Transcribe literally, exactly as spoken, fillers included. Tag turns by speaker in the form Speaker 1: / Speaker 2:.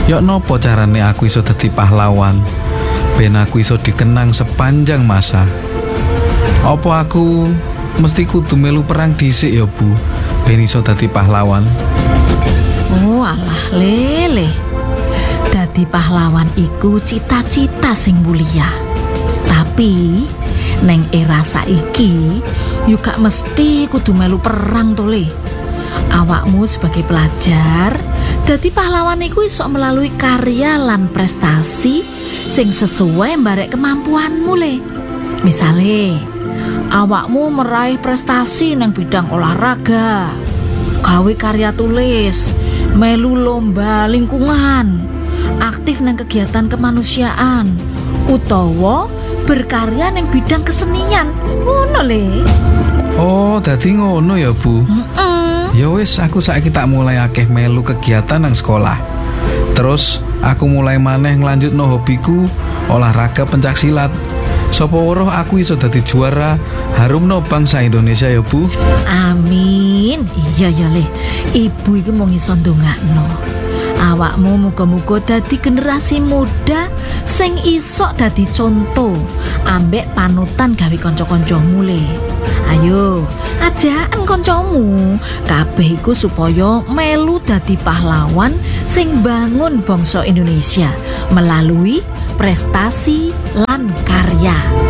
Speaker 1: Yok nopo carane aku iso dadi pahlawan? Ben aku iso dikenang sepanjang masa. Apa aku mesti kudu melu perang dhisik ya, Bu? Ben iso dadi pahlawan.
Speaker 2: Oh alah lele. Dadi pahlawan iku cita-cita sing mulia. Tapi neng era saiki yo gak mesti kudu melu perang to le. Awakmu sebagai pelajar dadi pahlawan iku iso melalui karya lan prestasi sing sesuai mbarek kemampuanmu le. Misale awakmu meraih prestasi nang bidang olahraga, gawe karya tulis, melu lomba lingkungan, aktif nang kegiatan kemanusiaan, utawa berkarya nang bidang kesenian. Ngono le.
Speaker 1: Oh, dadi ngono ya, Bu.
Speaker 2: Heeh.
Speaker 1: Ya wis, aku saiki tak mulai akeh melu kegiatan nang sekolah. Terus aku mulai maneh nglanjutno hobiku olahraga pencak silat. Sopo weruh aku iso dadi juara harumno bangsa Indonesia ya, Bu.
Speaker 2: Amin. Iya ya le. Ibu iki mung iso ndongakno. Awakmu muga-muga dadi generasi muda sing iso dadi contoh ambek panutan gawe kanca-kancamu le. Ayo, ajakan kancamu kabeh iku supaya melu dadi pahlawan sing bangun bangsa Indonesia melalui prestasi lan karya.